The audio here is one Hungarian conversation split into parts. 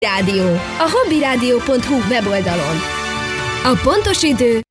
Rádió. A hobbyradio.hu weboldalon. A pontos idő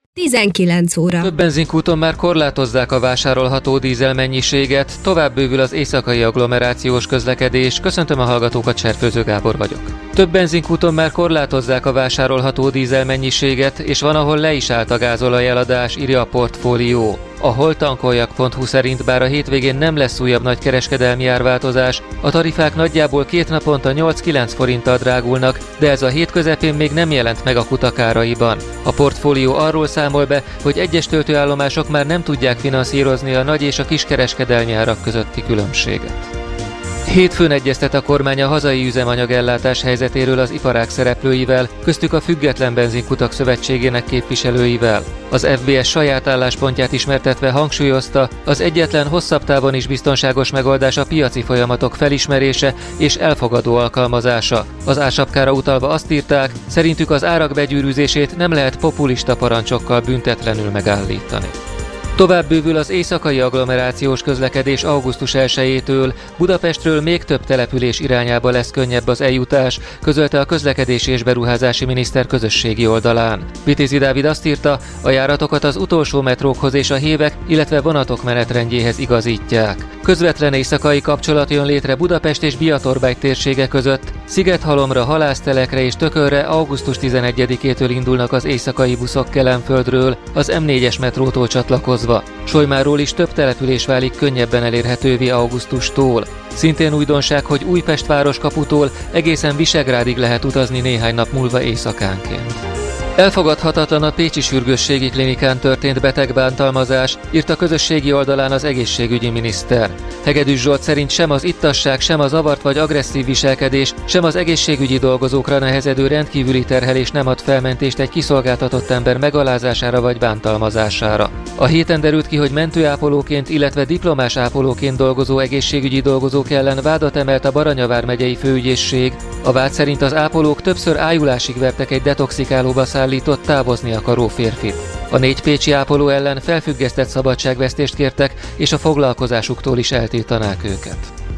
19 óra. Több benzinkúton már korlátozzák a vásárolható dízel mennyiséget, tovább bővül az éjszakai agglomerációs közlekedés. Köszöntöm a hallgatókat, Cserfőző Gábor vagyok. Több benzinkúton már korlátozzák a vásárolható dízel mennyiséget, és van, ahol le is állt a gázolaj eladás, írja a Portfólió. A holtankoljak.hu szerint bár a hétvégén nem lesz újabb nagy kereskedelmi árváltozás, a tarifák nagyjából 2 naponta 8-9 forinttal drágulnak, de ez a hét közepén még nem jelent meg a kutak áraiban. A Portfólió arról számol be, hogy egyes töltőállomások már nem tudják finanszírozni a nagy és a kiskereskedelmi árak közötti különbséget. Hétfőn egyeztet a kormány a hazai üzemanyagellátás helyzetéről az iparág szereplőivel, köztük a Független Benzinkutak Szövetségének képviselőivel. Az FBS saját álláspontját ismertetve hangsúlyozta, az egyetlen hosszabb távon is biztonságos megoldás a piaci folyamatok felismerése és elfogadó alkalmazása. Az ársapkára utalva azt írták, szerintük az árak begyűrűzését nem lehet populista parancsokkal büntetlenül megállítani. Tovább bővül az éjszakai agglomerációs közlekedés augusztus 1-től, Budapestről még több település irányába lesz könnyebb az eljutás, közölte a közlekedési és beruházási miniszter közösségi oldalán. Vitézi Dávid azt írta, a járatokat az utolsó metrókhoz és a hévek, illetve vonatok menetrendjéhez igazítják. Közvetlen éjszakai kapcsolat jön létre Budapest és Biatorbágy térsége között, Szigethalomra, Halásztelekre és Tökölre augusztus 11-től indulnak az éjszakai buszok Kelenföldről, az M4-es metrótól csatlakozva. Solymáról is több település válik könnyebben elérhetővé augusztustól. Szintén újdonság, hogy Újpest városkaputól egészen Visegrádig lehet utazni néhány nap múlva éjszakánként. Elfogadhatatlan a pécsi sürgősségi klinikán történt betegbántalmazás, írt a közösségi oldalán az egészségügyi miniszter. Hegedűs Zsolt szerint sem az ittasság, sem a zavart vagy agresszív viselkedés, sem az egészségügyi dolgozókra nehezedő rendkívüli terhelés nem ad felmentést egy kiszolgáltatott ember megalázására vagy bántalmazására. A héten derült ki, hogy mentőápolóként, illetve diplomás ápolóként dolgozó egészségügyi dolgozók ellen vádat emelt a Baranya vármegyei főügyészség. A vád szerint az ápolók többször ájulásig vertek egy detoxikálóba szállított távozni akaró férfit. A 4 pécsi ápoló ellen felfüggesztett szabadságvesztést kértek, és a foglalkozásuktól is eltiltanák őket.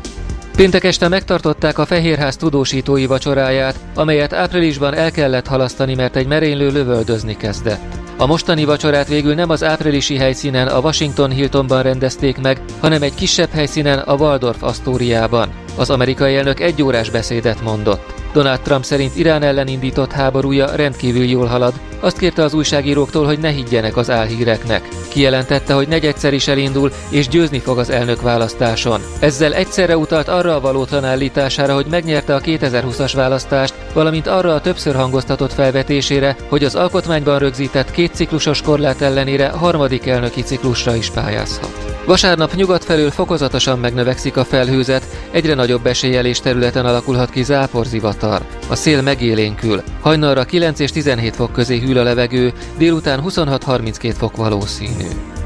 Péntek este megtartották a Fehérház tudósítói vacsoráját, amelyet áprilisban el kellett halasztani, mert egy merénylő lövöldözni kezdett. A mostani vacsorát végül nem az áprilisi helyszínen, a Washington Hiltonban rendezték meg, hanem egy kisebb helyszínen, a Waldorf Astoriában. Az amerikai elnök 1 órás beszédet mondott. Donald Trump szerint Irán ellen indított háborúja rendkívül jól halad, azt kérte az újságíróktól, hogy ne higgyenek az álhíreknek. Kijelentette, hogy negyedszer is elindul, és győzni fog az elnökválasztáson. Ezzel egyszerre utalt arra a valótlan állítására, hogy megnyerte a 2020-as választást, valamint arra a többször hangoztatott felvetésére, hogy az alkotmányban rögzített 2 ciklusos korlát ellenére harmadik elnöki ciklusra is pályázhat. Vasárnap nyugat felől fokozatosan megnövekszik a felhőzet, egyre nagyobb eséllyel és területen alakulhat ki záporzivatar. A szél megélénkül. Hajnalra 9 és 17 fok közé hűl a levegő, délután 26-32 fok valószínű.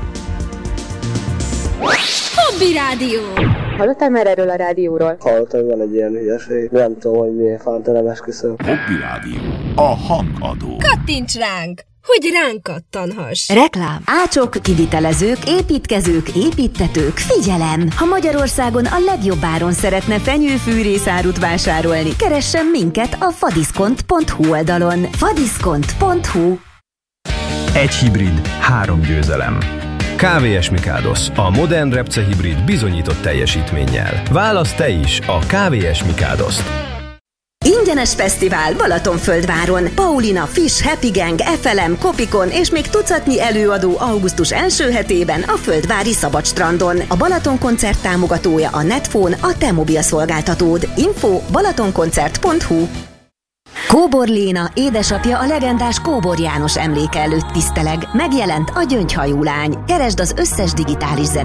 Hobby Rádió. Hallottál már erről a rádióról? Hallottam, hogy van egy ilyen hülyeség. Nem tudom, hogy miért fánt, nem esküszöm. Hobby Rádió. A hangadó. Kattints ránk, hogy ránk kattanhass. Reklám. Ácsok, kivitelezők, építkezők, építtetők, figyelem! Ha Magyarországon a legjobb áron szeretne fenyőfűrészárut vásárolni, keressen minket a fadiszkont.hu oldalon. fadiszkont.hu. Egy hibrid, 3 győzelem. KVS Mikáldosz, a modern repce hibrid bizonyított teljesítménnyel. Válaszd te is a KVS Mikádoszt. Ingyenes fesztivál Balatonföldváron. Paulina, Fish, Happy Gang, FLM, Kopikon és még tucatnyi előadó augusztus első hetében a Földvári Szabadstrandon. A Balaton koncert támogatója a Netphone, a te mobil szolgáltatód. Info balatonkoncert.hu. Kóbor Léna, édesapja a legendás Kóbor János emléke előtt tiszteleg. Megjelent a Gyöngyhajú lány. Keresd az összes digitális zene